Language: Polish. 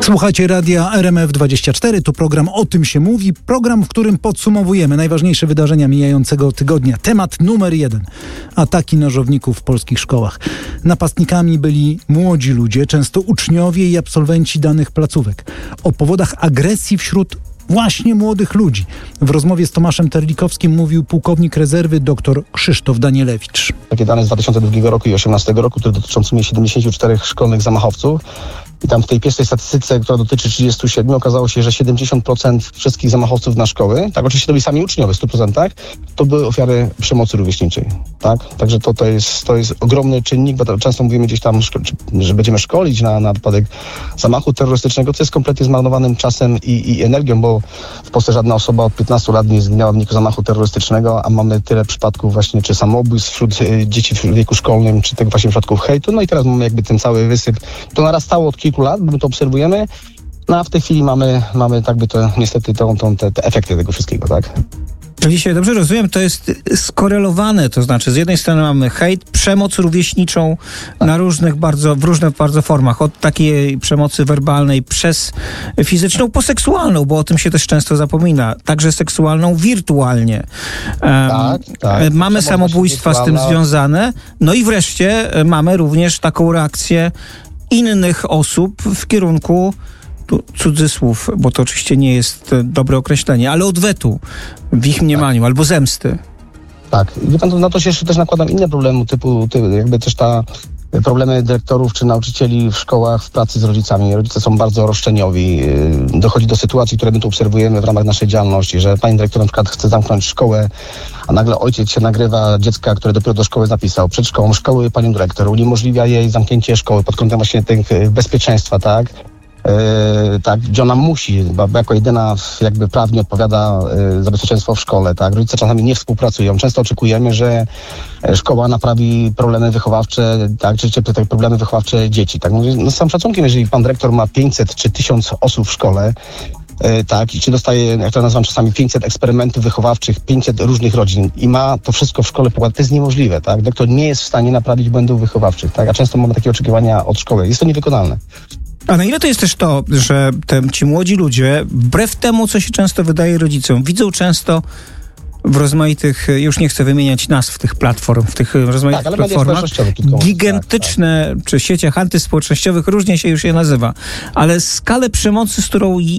Słuchacie radia RMF24, to program O tym się mówi, program, w którym podsumowujemy najważniejsze wydarzenia mijającego tygodnia. Temat numer 1. Ataki nożowników w polskich szkołach. Napastnikami byli młodzi ludzie, często uczniowie i absolwenci danych placówek. O powodach agresji wśród właśnie młodych ludzi. W rozmowie z Tomaszem Terlikowskim mówił pułkownik rezerwy dr Krzysztof Danielewicz. Takie dane z 2002 roku i 2018 roku, które dotyczą w sumie 74 szkolnych zamachowców. I tam w tej pierwszej statystyce, która dotyczy 37, okazało się, że 70% wszystkich zamachowców na szkoły, tak oczywiście to byli sami uczniowie w 100%, to były ofiary przemocy rówieśniczej. Tak? Także to jest ogromny czynnik, bo często mówimy gdzieś tam, że będziemy szkolić na wypadek zamachu terrorystycznego, co jest kompletnie zmarnowanym czasem i energią, bo w Polsce żadna osoba od 15 lat nie zginęła w wyniku zamachu terrorystycznego, a mamy tyle przypadków właśnie, czy samobójstw wśród dzieci w wieku szkolnym, czy tego właśnie przypadków hejtu. No i teraz mamy jakby ten cały wysyp. To narastało od kilku lat, my to obserwujemy, no a w tej chwili mamy jakby to niestety te efekty tego wszystkiego, tak? Jeśli dobrze rozumiem, to jest skorelowane, to znaczy z jednej strony mamy hejt, przemoc rówieśniczą na w różnych bardzo formach, od takiej przemocy werbalnej przez fizyczną po seksualną, bo o tym się też często zapomina, także seksualną wirtualnie. Tak. Mamy samobójstwa z tym związane, no i wreszcie mamy również taką reakcję innych osób w kierunku, tu cudzysłów, bo to oczywiście nie jest dobre określenie, ale odwetu w ich mniemaniu, albo zemsty. Tak. I na to się jeszcze też nakładam inne problemy, typu jakby też problemy dyrektorów czy nauczycieli w szkołach w pracy z rodzicami. Rodzice są bardzo roszczeniowi. Dochodzi do sytuacji, które my tu obserwujemy w ramach naszej działalności, że pani dyrektor na przykład chce zamknąć szkołę, a nagle ojciec się nagrywa dziecka, które dopiero do szkoły zapisał, przed szkołą szkoły panią dyrektor, uniemożliwia jej zamknięcie szkoły pod kątem właśnie tych bezpieczeństwa, tak? Tak, gdzie ona musi, bo jako jedyna jakby prawnie odpowiada za bezpieczeństwo w szkole, tak? Rodzice czasami nie współpracują. Często oczekujemy, że szkoła naprawi problemy wychowawcze, tak? Czy te problemy wychowawcze dzieci, tak? No z całym szacunkiem, jeżeli pan dyrektor ma 500 czy 1000 osób w szkole, tak, i czy dostaje, jak to nazywam czasami, 500 eksperymentów wychowawczych, 500 różnych rodzin i ma to wszystko w szkole pokładać, to jest niemożliwe, tak? Dyrektor nie jest w stanie naprawić błędów wychowawczych, tak? A często mamy takie oczekiwania od szkoły. Jest to niewykonalne. A na ile to jest też to, że ci młodzi ludzie, wbrew temu, co się często wydaje rodzicom, widzą często w rozmaitych, już nie chcę wymieniać nazw tych platform, w tych rozmaitych platformach, gigantyczne, czy sieciach antyspołecznościowych, różnie się już je nazywa, ale skalę przemocy, z którą